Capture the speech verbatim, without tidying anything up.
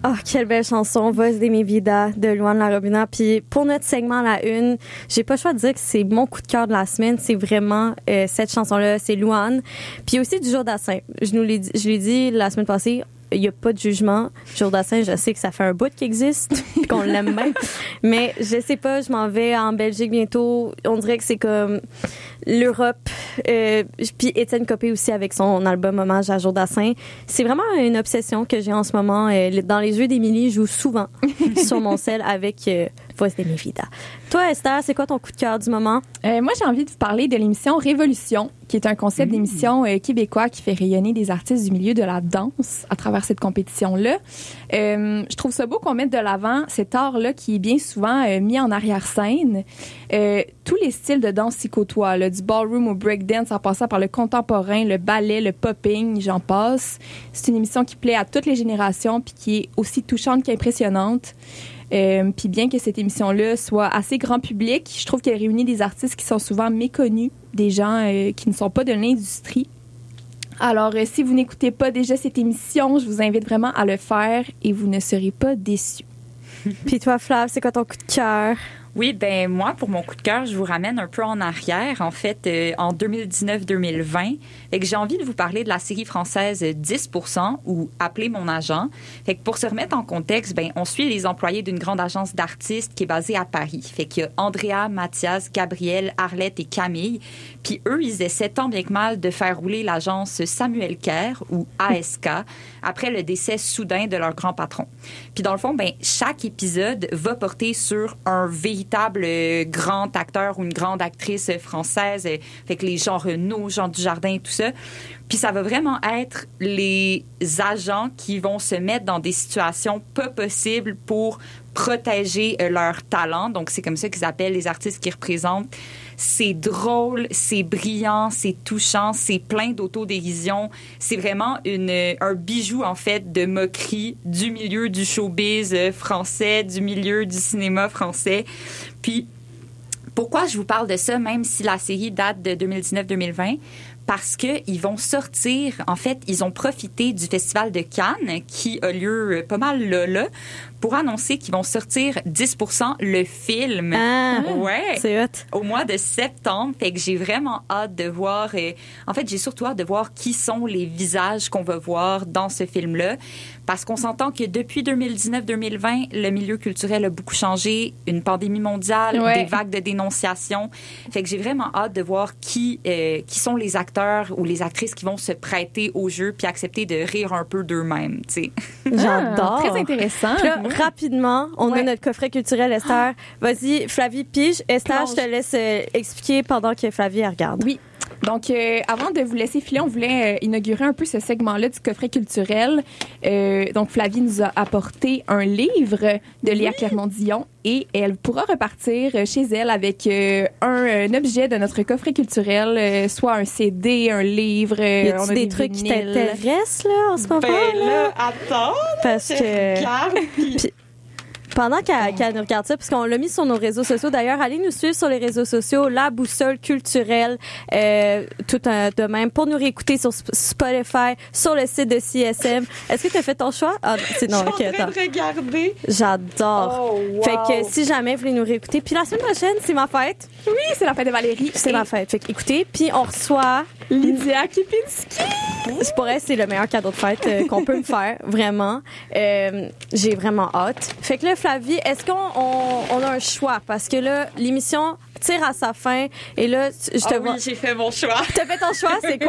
Oh, quelle belle chanson, Voz de mi vida de Luan Larobina. Puis pour notre segment La Une, j'ai pas le choix de dire que c'est mon coup de cœur de la semaine. C'est vraiment euh, cette chanson-là, c'est Luan. Puis aussi du Jour d'Assin. Je nous l'ai dit, je l'ai dit la semaine passée. Il n'y a pas de jugement. Jour d'Assin, je sais que ça fait un bout qu'il existe, qu'on l'aime bien. Mais je sais pas, je m'en vais en Belgique bientôt. On dirait que c'est comme l'Europe. Euh, puis Étienne Copé aussi avec son album Hommage à Jour d'Assin. C'est vraiment une obsession que j'ai en ce moment. Euh, dans les yeux d'Émilie, je joue souvent sur mon cell avec euh, Voix de mi vida. Toi, Esther, c'est quoi ton coup de cœur du moment? Euh, moi, j'ai envie de vous parler de l'émission Révolution, qui est un concept mmh. d'émission euh, québécois qui fait rayonner des artistes du milieu de la danse à travers cette compétition-là. Euh, je trouve ça beau qu'on mette de l'avant cet art-là qui est bien souvent euh, mis en arrière-scène. Euh, tous les styles de danse s'y côtoient, là, du ballroom au breakdance en passant par le contemporain, le ballet, le popping, j'en passe. C'est une émission qui plaît à toutes les générations puis qui est aussi touchante qu'impressionnante. Euh, puis bien que cette émission-là soit assez grand public, je trouve qu'elle réunit des artistes qui sont souvent méconnus, des gens euh, qui ne sont pas de l'industrie. Alors, euh, si vous n'écoutez pas déjà cette émission, je vous invite vraiment à le faire et vous ne serez pas déçus. Puis toi, Flav, c'est quoi ton coup de cœur? Oui, ben moi, pour mon coup de cœur, je vous ramène un peu en arrière, en fait, euh, en deux mille dix-neuf deux mille vingt. Fait que j'ai envie de vous parler de la série française dix pour cent ou Appelez mon agent. Fait que pour se remettre en contexte, ben on suit les employés d'une grande agence d'artistes qui est basée à Paris. Fait qu'il y a Andrea, Mathias, Gabriel, Arlette et Camille. Puis eux, ils essaient tant bien que mal de faire rouler l'agence Samuel Kerr ou A S K après le décès soudain de leur grand patron. Puis dans le fond, ben chaque épisode va porter sur un véritable grand acteur ou une grande actrice française, fait que les Jean Reno, Jean Dujardin, tout ça. Puis ça va vraiment être les agents qui vont se mettre dans des situations pas possibles pour protéger euh, leur talent. Donc, c'est comme ça qu'ils appellent les artistes qui représentent. C'est drôle, c'est brillant, c'est touchant, c'est plein d'autodérision. C'est vraiment une, un bijou, en fait, de moquerie du milieu du showbiz français, du milieu du cinéma français. Puis, pourquoi je vous parle de ça, même si la série date de deux mille dix-neuf deux mille vingt? Parce qu'ils vont sortir, en fait, ils ont profité du Festival de Cannes, qui a lieu pas mal là, là, pour annoncer qu'ils vont sortir dix pour cent le film. Ah, ouais. C'est hot. Au mois de septembre. Fait que j'ai vraiment hâte de voir, euh, en fait, j'ai surtout hâte de voir qui sont les visages qu'on va voir dans ce film-là. Parce qu'on s'entend que depuis deux mille dix-neuf deux mille vingt, le milieu culturel a beaucoup changé. Une pandémie mondiale, ouais. des vagues de dénonciation. Fait que j'ai vraiment hâte de voir qui, euh, qui sont les acteurs ou les actrices qui vont se prêter au jeu puis accepter de rire un peu d'eux-mêmes, tu sais. J'adore. Ah, très intéressant. Puis là, rapidement, on ouais. a notre coffret culturel, Esther. Vas-y, Flavie, pige. Esther, Plonge. je te laisse euh, expliquer pendant que Flavie elle regarde. Oui. Donc, euh, avant de vous laisser filer, on voulait euh, inaugurer un peu ce segment-là du coffret culturel. Euh, donc, Flavie nous a apporté un livre de Léa oui. Clermont-Dion et elle pourra repartir chez elle avec euh, un, un objet de notre coffret culturel, euh, soit un C D, un livre. Euh, y a-tu on a des, des trucs qui vinyles. t'intéressent là en ce moment? Ben là, attends. Parce que... Regarde, puis... Puis, pendant qu'elle, qu'elle nous regarde ça, parce qu'on l'a mis sur nos réseaux sociaux. D'ailleurs, allez nous suivre sur les réseaux sociaux, La Boussole Culturelle, euh, tout un, de même, pour nous réécouter sur Spotify, sur le site de C S M. Est-ce que tu as fait ton choix? Ah, c'est non, ok, Je suis en train attends. de regarder. J'adore. Oh, wow. Fait que si jamais vous voulez nous réécouter, puis la semaine prochaine, c'est ma fête. Oui, c'est la fête de Valérie. C'est Et ma fête. Fait que écoutez, puis on reçoit Lydia Kipinski. C'est pour elle, c'est le meilleur cadeau de fête euh, qu'on peut me faire, vraiment. Euh, j'ai vraiment hâte. Fait que là, Flavie, est-ce qu'on on, on a un choix? Parce que là, l'émission tire à sa fin. Et là, je te Ah vois... oui, j'ai fait mon choix. T'as fait ton choix, c'est quoi?